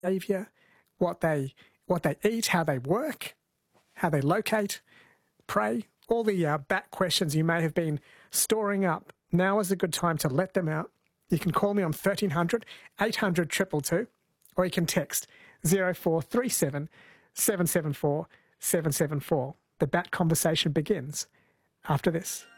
behaviour, what they eat, how they work, how they locate, prey, all the bat questions you may have been storing up. Now is a good time to let them out. You can call me on 1300 800 222, or you can text 0437 774 774. The bat conversation begins after this.